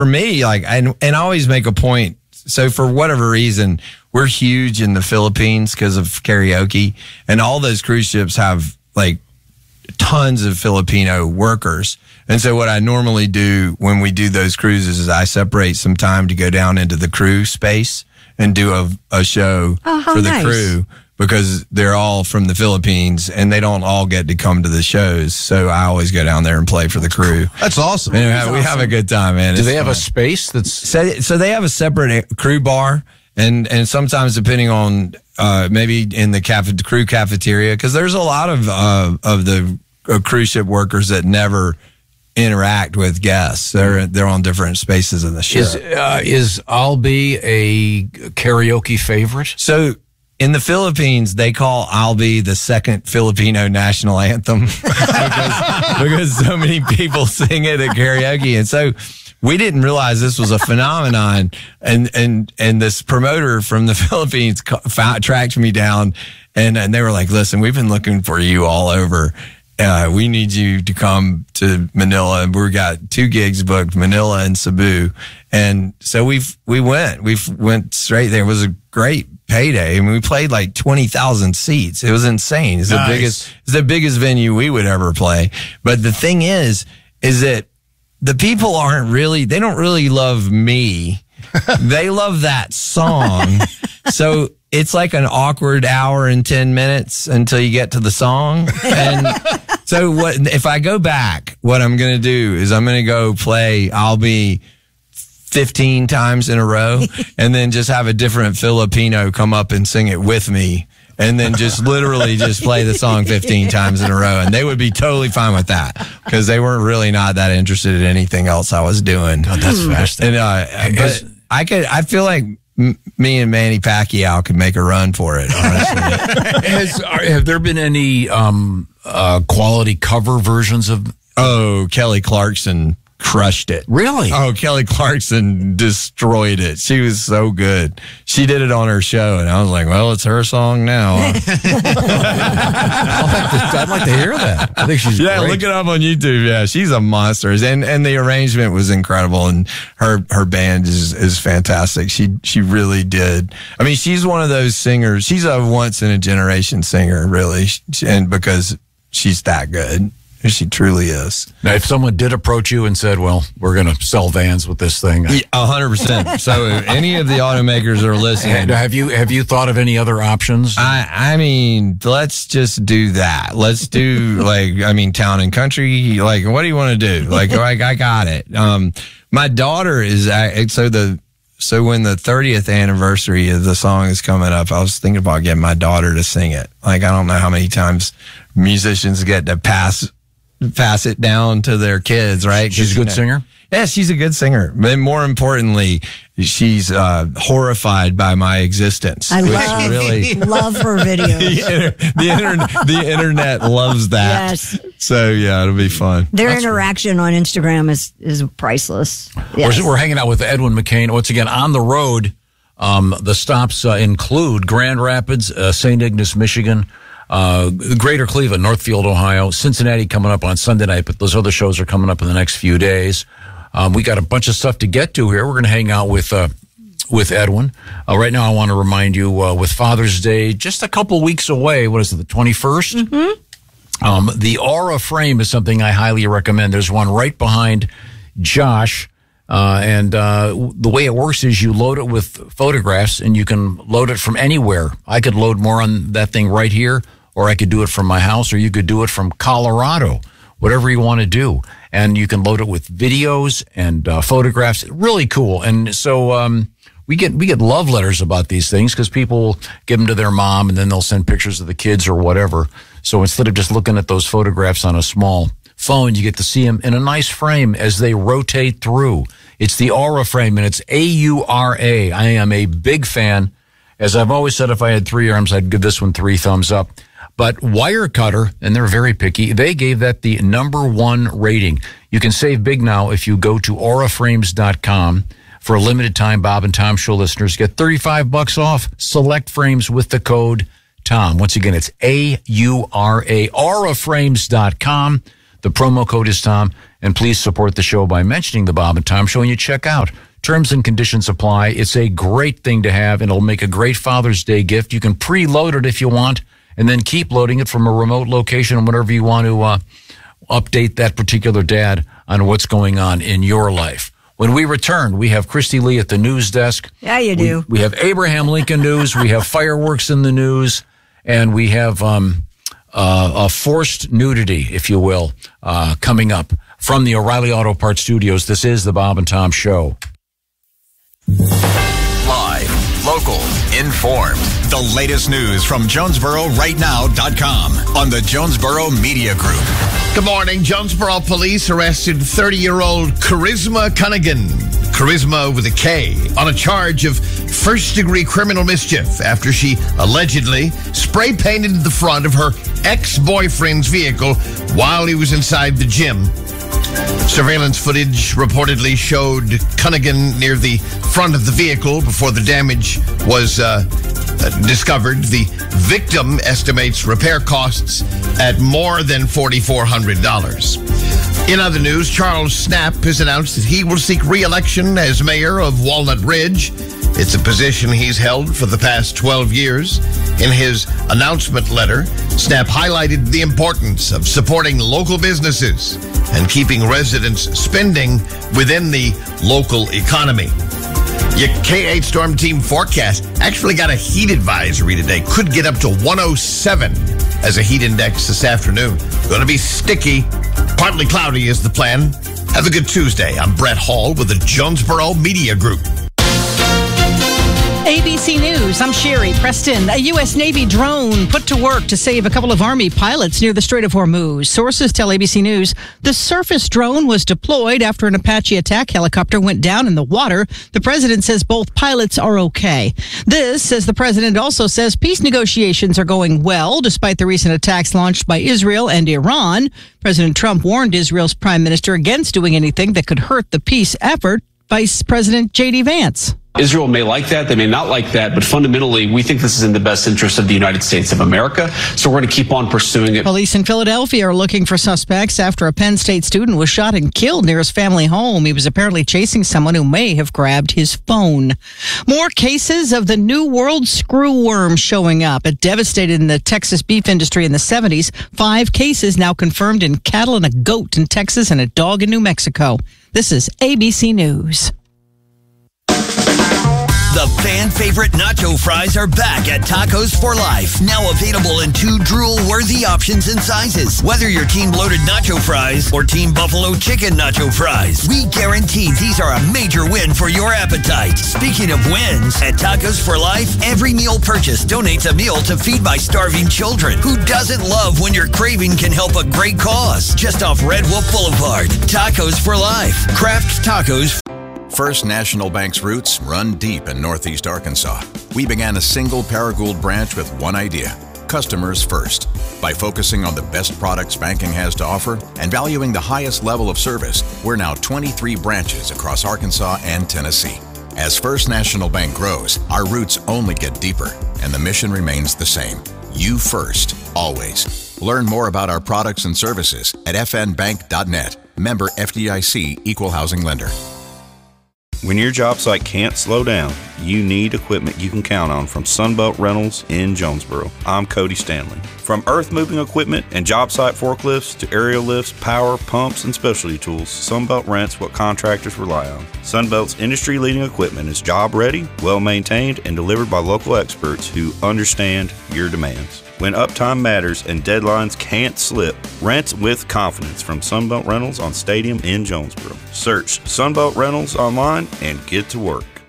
for me, like, and I always make a point. So for whatever reason, we're huge in the Philippines because of karaoke, and all those cruise ships have like tons of Filipino workers. And so what I normally do when we do those cruises is I separate some time to go down into the crew space and do a show for the crew, because they're all from the Philippines and they don't all get to come to the shows. So I always go down there and play for the crew. That's awesome. And we have a good time, man. Do they have a space that's... So they have a separate crew bar, and sometimes depending on maybe in the crew cafeteria, because there's a lot of the cruise ship workers that never interact with guests. They're on different spaces in the ship. Is I'll Be a karaoke favorite? So in the Philippines, they call I'll Be the second Filipino national anthem because so many people sing it at karaoke. And so we didn't realize this was a phenomenon. And this promoter from the Philippines tracked me down, and they were like, listen, we've been looking for you all over. We need you to come to Manila. And we've got 2 gigs booked, Manila and Cebu. And so we went straight there. It was a great payday. I mean, we played like 20,000 seats. It was insane. It's the biggest venue we would ever play. But the thing is that the people they don't really love me. They love that song. So it's like an awkward hour and 10 minutes until you get to the song. And so if I go back, what I'm going to do is I'm going to go play I'll Be 15 times in a row, and then just have a different Filipino come up and sing it with me, and then just literally just play the song 15 times in a row. And they would be totally fine with that, because they weren't really not that interested in anything else I was doing. God, that's fascinating. And, but I feel like me and Manny Pacquiao could make a run for it, honestly. Have there been any quality cover versions of... Oh, Kelly Clarkson crushed it. Really? Oh, Kelly Clarkson destroyed it. She was so good. She did it on her show, and I was like, well, it's her song now. I'd like to hear that. I think she's great. Look it up on YouTube. Yeah, she's a monster. And the arrangement was incredible, and her band is fantastic. She really did. I mean, she's one of those singers. She's a once-in-a-generation singer, really, and because she's that good. She truly is. Now, if someone did approach you and said, well, we're going to sell vans with this thing. 100%. So if any of the automakers are listening. Have you thought of any other options? I mean, let's just do that. Let's do Town and Country. Like, what do you want to do? Like, I got it. My daughter is, so when the 30th anniversary of the song is coming up, I was thinking about getting my daughter to sing it. Like, I don't know how many times musicians get to pass it down to their kids, right? She's a good singer? Yeah, she's a good singer. But more importantly, she's horrified by my existence. I love her videos. The internet loves that. Yes. So, yeah, it'll be fun. Their interaction on Instagram is priceless. Yes. We're hanging out with Edwin McCain. Once again, on the road, the stops include Grand Rapids, St. Ignace, Michigan, Greater Cleveland, Northfield, Ohio, Cincinnati coming up on Sunday night, but those other shows are coming up in the next few days. We got a bunch of stuff to get to here. We're going to hang out with Edwin. Right now, I want to remind you, with Father's Day just a couple weeks away, what is it, the 21st? Mm-hmm. The Aura frame is something I highly recommend. There's one right behind Josh. And the way it works is you load it with photographs, and you can load it from anywhere. I could load more on that thing right here, or I could do it from my house, or you could do it from Colorado, whatever you want to do. And you can load it with videos and photographs. Really cool. And so we get love letters about these things, because people will give them to their mom, and then they'll send pictures of the kids or whatever. So instead of just looking at those photographs on a small phone, you get to see them in a nice frame as they rotate through. It's the Aura frame, and it's AURA. I am a big fan. As I've always said, if I had 3 arms, I'd give this one 3 thumbs up. But Wirecutter, and they're very picky, they gave that the #1 rating. You can save big now if you go to auraframes.com. For a limited time, Bob and Tom Show listeners get $35 off select frames with the code TOM. Once again, it's AURA, auraframes.com. The promo code is TOM, And please support the show by mentioning the Bob and Tom Show, and you check out. Terms and conditions apply. It's a great thing to have, and it'll make a great Father's Day gift. You can preload it if you want, and then keep loading it from a remote location whenever you want to update that particular dad on what's going on in your life. When we return, we have Christy Lee at the news desk. Yeah, you do. We have Abraham Lincoln news. We have fireworks in the news, and we have a forced nudity, if you will, coming up from the O'Reilly Auto Parts Studios. This is the Bob and Tom Show. Live, local, informed. The latest news from JonesboroRightNow.com on the Jonesboro Media Group. Good morning. Jonesboro police arrested 30-year-old Charisma Cunningham, Charisma with a K, on a charge of first-degree criminal mischief after she allegedly spray-painted the front of her ex-boyfriend's vehicle while he was inside the gym. Surveillance footage reportedly showed Cunningham near the front of the vehicle before the damage was discovered. The victim estimates repair costs at more than $4,400. In other news, Charles Snapp has announced that he will seek re-election as mayor of Walnut Ridge. It's a position he's held for the past 12 years. In his announcement letter, Snapp highlighted the importance of supporting local businesses and keeping residents spending within the local economy. Your K8 Storm Team forecast actually got a heat advisory today. Could get up to 107 as a heat index this afternoon. Going to be sticky. Partly cloudy is the plan. Have a good Tuesday. I'm Brett Hall with the Jonesboro Media Group. ABC News, I'm Sherry Preston. A U.S. Navy drone put to work to save a couple of Army pilots near the Strait of Hormuz. Sources tell ABC News the surface drone was deployed after an Apache attack helicopter went down in the water. The president says both pilots are okay. This, as the president also says, peace negotiations are going well despite the recent attacks launched by Israel and Iran. President Trump warned Israel's prime minister against doing anything that could hurt the peace effort. Vice President J.D. Vance. Israel may like that, they may not like that, but fundamentally, we think this is in the best interest of the United States of America, so we're going to keep on pursuing it. Police in Philadelphia are looking for suspects after a Penn State student was shot and killed near his family home. He was apparently chasing someone who may have grabbed his phone. More cases of the New World screwworm showing up. It devastated the Texas beef industry in the 70s. 5 cases now confirmed in cattle and a goat in Texas and a dog in New Mexico. This is ABC News. The fan-favorite nacho fries are back at Tacos for Life. Now available in 2 drool-worthy options and sizes. Whether you're Team Loaded Nacho Fries or Team Buffalo Chicken Nacho Fries, we guarantee these are a major win for your appetite. Speaking of wins, at Tacos for Life, every meal purchased donates a meal to Feed My Starving Children. Who doesn't love when your craving can help a great cause? Just off Red Wolf Boulevard. Tacos for Life. Craft tacos. First National Bank's roots run deep in Northeast Arkansas. We began a single Paragould branch with one idea: customers first. By focusing on the best products banking has to offer and valuing the highest level of service, we're now 23 branches across Arkansas and Tennessee. As First National Bank grows, our roots only get deeper, and the mission remains the same: you first, always. Learn more about our products and services at fnbank.net. Member FDIC, Equal Housing Lender. When your job site can't slow down, you need equipment you can count on from Sunbelt Rentals in Jonesboro. I'm Cody Stanley. From earth moving equipment and job site forklifts to aerial lifts, power, pumps, and specialty tools, Sunbelt rents what contractors rely on. Sunbelt's industry-leading equipment is job-ready, well-maintained, and delivered by local experts who understand your demands. When uptime matters and deadlines can't slip, rent with confidence from Sunbelt Rentals on Stadium in Jonesboro. Search Sunbelt Rentals online and get to work.